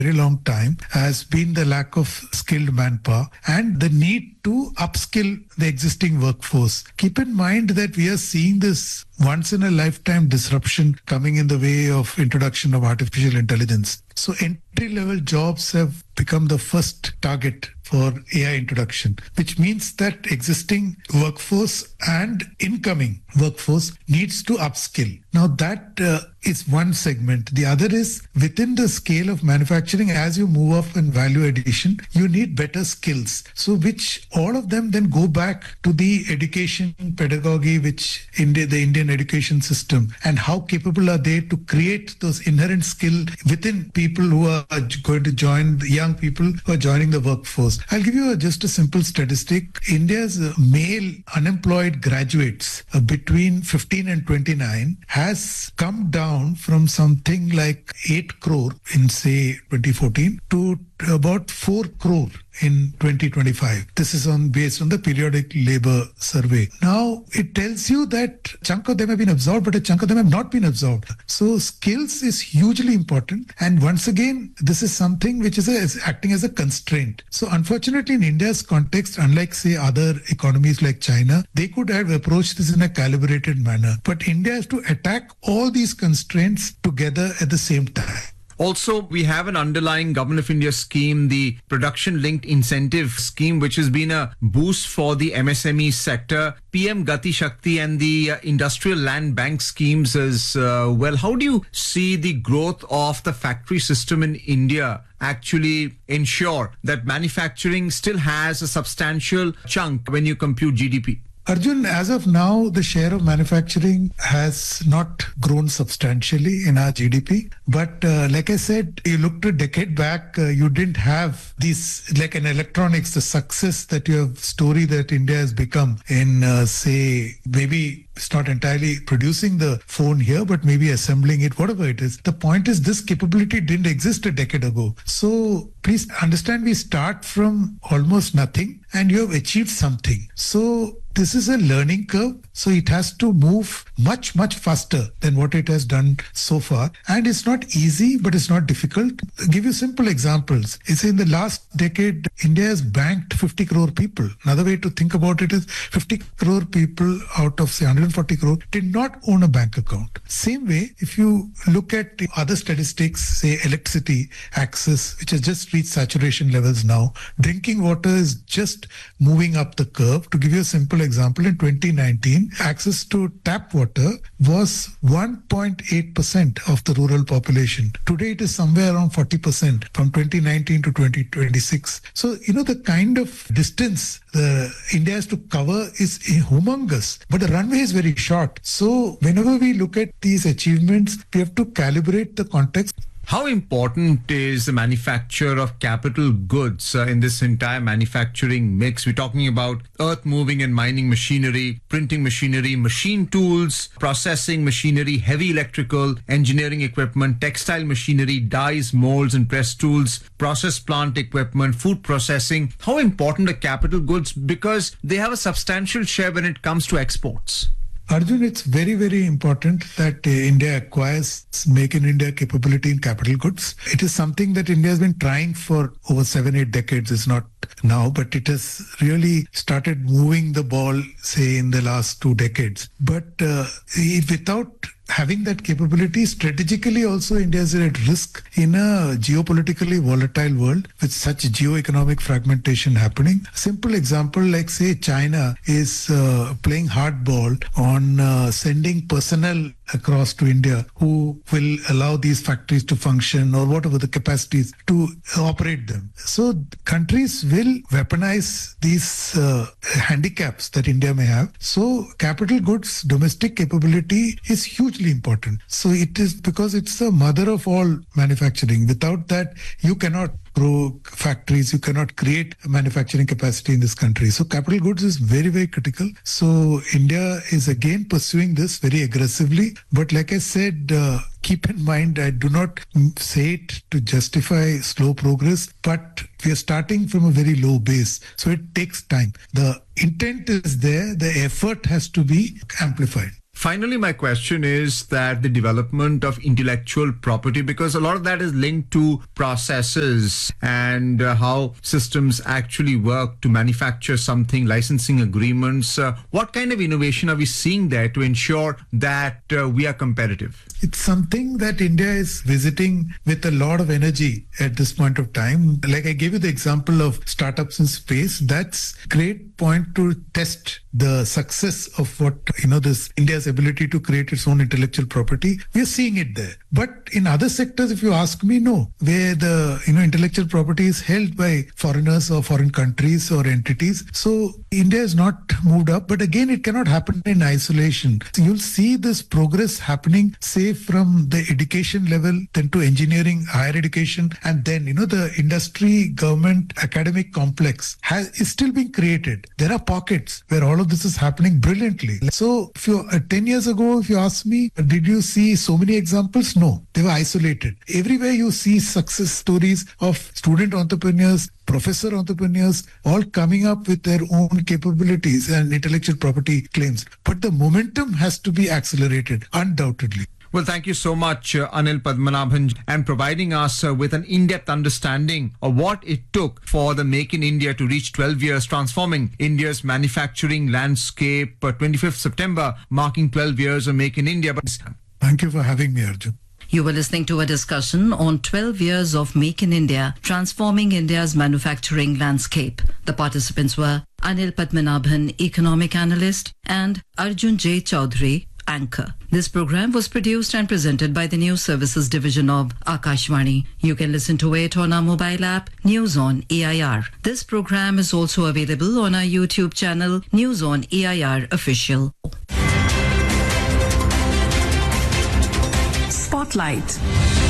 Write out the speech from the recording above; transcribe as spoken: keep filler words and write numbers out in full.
very long time has been the lack of skilled manpower and the need to upskill the existing workforce. Keep in mind that we are seeing this once in a lifetime disruption coming in the way of introduction of artificial intelligence. So entry level jobs have become the first target for A I introduction, which means that existing workforce and incoming workforce needs to upskill. Now that uh, is one segment. The other is within the scale of manufacturing, as you move up in value addition, you need better skills. So which all of them then go back to the education pedagogy, which India, the Indian education system, and how capable are they to create those inherent skill within people who are going to join, the young people who are joining the workforce. I'll give you a, just a simple statistic. India's uh, male unemployed graduates uh, between fifteen and twenty-nine has come down from something like eight crore in say twenty fourteen to about four crore in twenty twenty-five. This is on based on the periodic labor survey. Now it tells you that a chunk of them have been absorbed, but a chunk of them have not been absorbed. So skills is hugely important. And once again, this is something which is, a, is acting as a constraint. So unfortunately, in India's context, unlike say other economies like China, they could have approached this in a calibrated manner. But India has to attack all these constraints together at the same time. Also, we have an underlying Government of India scheme, the Production Linked Incentive Scheme, which has been a boost for the M S M E sector. P M Gati Shakti and the uh, Industrial Land Bank schemes as uh, well. How do you see the growth of the factory system in India actually ensure that manufacturing still has a substantial chunk when you compute G D P? Arjun, as of now, the share of manufacturing has not grown substantially in our G D P. But uh, like I said, you looked a decade back, uh, you didn't have these, like in electronics, the success that you have, story that India has become in, uh, say, maybe it's not entirely producing the phone here, but maybe assembling it, whatever it is. The point is this capability didn't exist a decade ago. So please understand, we start from almost nothing and you have achieved something. So this is a learning curve. So it has to move much, much faster than what it has done so far. And it's not easy, but it's not difficult. I'll give you simple examples. It's in the last decade, India has banked fifty crore people. Another way to think about it is fifty crore people out of say one hundred forty crore did not own a bank account. Same way, if you look at the other statistics, say electricity access, which has just reached saturation levels now, drinking water is just moving up the curve. To give you a simple example, in twenty nineteen, access to tap water was one point eight percent of the rural population. Today, it is somewhere around forty percent from twenty nineteen to twenty twenty-six. So, you know, the kind of distance the India has to cover is humongous, but the runway is very short. So whenever we look at these achievements, we have to calibrate the context. How important is the manufacture of capital goods uh, in this entire manufacturing mix? We're talking about earth moving and mining machinery, printing machinery, machine tools, processing machinery, heavy electrical, engineering equipment, textile machinery, dyes, molds and press tools, process plant equipment, food processing. How important are capital goods? Because they have a substantial share when it comes to exports. Arjun, it's very, very important that uh, India acquires Make in India capability in capital goods. It is something that India has been trying for over seven, eight decades. It's not now, but it has really started moving the ball, say, in the last two decades. But uh, without having that capability, strategically also India is at risk in a geopolitically volatile world with such geo-economic fragmentation happening. Simple example, like say China is uh, playing hardball on uh, sending personnel across to India who will allow these factories to function or whatever the capacities to operate them. So countries will weaponize these uh, handicaps that India may have. So capital goods, domestic capability is hugely important. So it is because it's the mother of all manufacturing. Without that, you cannot grow factories, you cannot create manufacturing capacity in this country. So capital goods is very, very critical. So India is again pursuing this very aggressively. But like I said, uh, keep in mind, I do not say it to justify slow progress, but we are starting from a very low base. So it takes time. The intent is there, the effort has to be amplified. Finally, my question is that the development of intellectual property, because a lot of that is linked to processes and uh, how systems actually work to manufacture something, licensing agreements. Uh, what kind of innovation are we seeing there to ensure that uh, we are competitive? It's something that India is visiting with a lot of energy at this point of time. Like I gave you the example of startups in space. That's great point to test the success of what, you know, this India's ability to create its own intellectual property. We are seeing it there. But in other sectors, if you ask me, no, where the, you know, intellectual property is held by foreigners or foreign countries or entities. So India has not moved up, but again, it cannot happen in isolation. So you'll see this progress happening, say, from the education level, then to engineering, higher education, and then, you know, the industry, government, academic complex has is still being created. There are pockets where all of this is happening brilliantly. So if you, uh, ten years ago, if you ask me, did you see so many examples? No, they were isolated. Everywhere you see success stories of student entrepreneurs, professor entrepreneurs, all coming up with their own capabilities and intellectual property claims. But the momentum has to be accelerated, undoubtedly. Well, thank you so much, uh, Anil Padmanabhan, and providing us uh, with an in-depth understanding of what it took for the Make in India to reach twelve years, transforming India's manufacturing landscape. Uh, twenty-fifth September, marking twelve years of Make in India. But thank you for having me, Arjun. You were listening to a discussion on twelve years of Make in India, transforming India's manufacturing landscape. The participants were Anil Padmanabhan, economic analyst, and Arjun J. Chaudhary, anchor. This program was produced and presented by the News Services Division of Akashvani. You can listen to it on our mobile app, News on A I R. This program is also available on our YouTube channel, News on A I R Official. Spotlight.